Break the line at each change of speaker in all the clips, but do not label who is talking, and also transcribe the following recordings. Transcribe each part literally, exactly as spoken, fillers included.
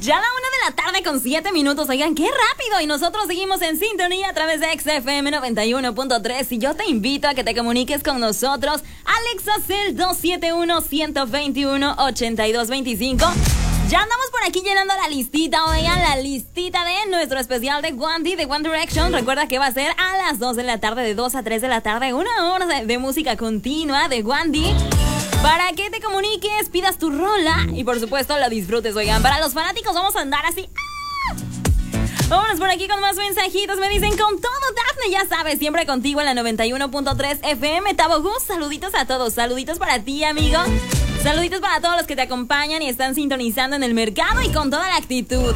Ya a la una de la tarde con siete minutos. Oigan, qué rápido. Y nosotros seguimos en sintonía a través de X F M noventa y uno punto tres. Y yo te invito a que te comuniques con nosotros. Alexa Cel dos siete uno, uno dos uno, ocho dos dos cinco. Ya andamos por aquí llenando la listita, oigan, la listita de nuestro especial de Wandy, de One Direction. Recuerda que va a ser a las dos de la tarde, de dos a tres de la tarde, una hora de, de música continua de Wandy. Para que te comuniques, pidas tu rola y por supuesto la disfrutes, oigan. Para los fanáticos vamos a andar así. ¡Ah! Vámonos por aquí con más mensajitos. Me dicen, con todo, Dafne, ya sabes, siempre contigo en la noventa y uno punto tres F M. Tabogus, saluditos a todos, saluditos para ti, amigo. Saluditos para todos los que te acompañan y están sintonizando en el mercado y con toda la actitud.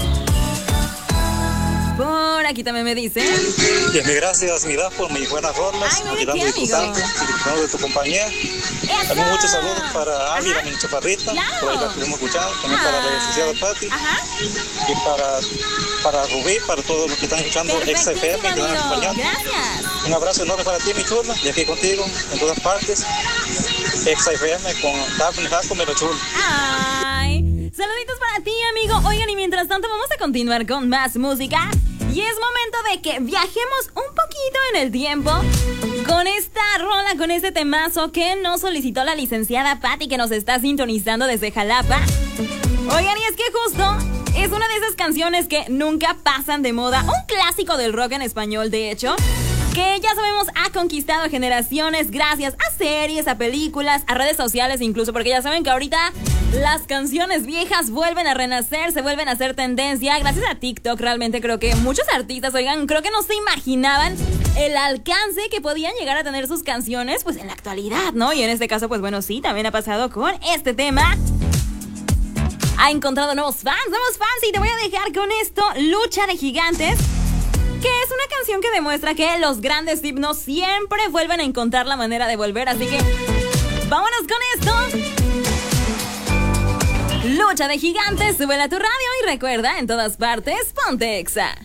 Por aquí también me dice.
Bien, gracias, mi Daf, por mis buenas rolas.
Ay,
Aquí dando de tu tanto, disfrutando de tu compañía.
¡Eso!
También muchos saludos para Ami, la mi chaparrita.
Claro.
Por ahí la estuvimos escuchando. También para la licenciada Patti.
Ajá.
Y para, para Rubí, para todos los que están escuchando X F M y que están acompañando.
Gracias.
Un abrazo enorme para ti, mi chula. Y aquí contigo, en todas partes. X F M con Dafne Jasco, Melo Chul.
Ay, saluditos para ti, amigo. Oigan, y mientras tanto vamos a continuar con más música. Y es momento de que viajemos un poquito en el tiempo con esta rola, con este temazo que nos solicitó la licenciada Patti, que nos está sintonizando desde Jalapa. Oigan, y es que justo es una de esas canciones que nunca pasan de moda. Un clásico del rock en español, de hecho, que ya sabemos ha conquistado generaciones gracias a series, a películas, a redes sociales incluso, porque ya saben que ahorita las canciones viejas vuelven a renacer, se vuelven a hacer tendencia gracias a TikTok. Realmente creo que muchos artistas, oigan, creo que no se imaginaban el alcance que podían llegar a tener sus canciones pues en la actualidad, ¿no? Y en este caso, pues bueno, sí, también ha pasado con este tema. Ha encontrado nuevos fans, nuevos fans, y te voy a dejar con esto, Lucha de Gigantes, que es una canción que demuestra que los grandes himnos siempre vuelven a encontrar la manera de volver. Así que vámonos con esto. Lucha de Gigantes, súbela a tu radio y recuerda, en todas partes, ponte Exa.